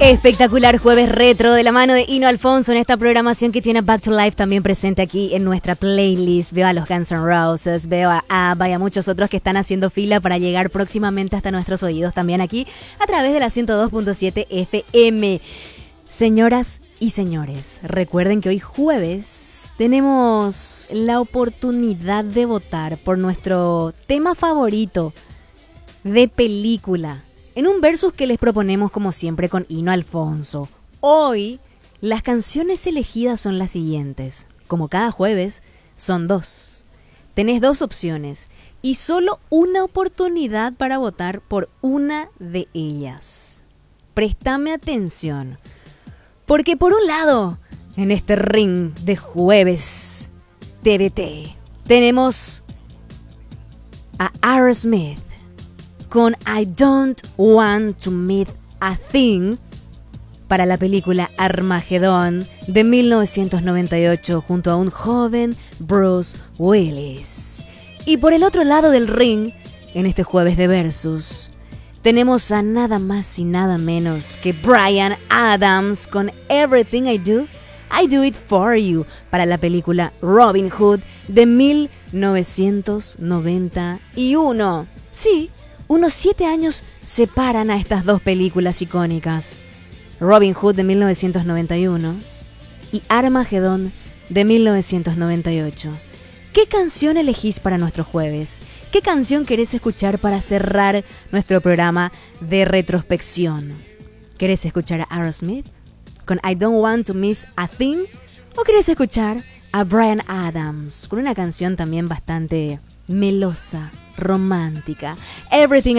Espectacular jueves retro de la mano de Hino Alfonso en esta programación que tiene Back to Life también presente aquí en nuestra playlist. Veo a los Guns N' Roses, veo a ABBA y a muchos otros que están haciendo fila para llegar próximamente hasta nuestros oídos también aquí a través de la 102.7 FM. Señoras y señores, recuerden que hoy jueves tenemos la oportunidad de votar por nuestro tema favorito de película en un versus que les proponemos como siempre con Hino Alfonso. Hoy las canciones elegidas son las siguientes. Como cada jueves, son dos. Tenés dos opciones y solo una oportunidad para votar por una de ellas. Préstame atención, porque por un lado, en este ring de jueves TBT, tenemos a Aerosmith con I Don't Want to Meet a Thing para la película Armageddon de 1998 junto a un joven Bruce Willis. Y por el otro lado del ring, en este jueves de Versus, tenemos a nada más y nada menos que Bryan Adams con Everything I Do It For You para la película Robin Hood de 1991. Sí, unos 7 años separan a estas dos películas icónicas. Robin Hood de 1991 y Armageddon de 1998. ¿Qué canción elegís para nuestro jueves? ¿Qué canción querés escuchar para cerrar nuestro programa de retrospección? ¿Querés escuchar a Aerosmith con I Don't Want to Miss a Thing? ¿O querés escuchar a Bryan Adams con una canción también bastante melosa, romántica? Everything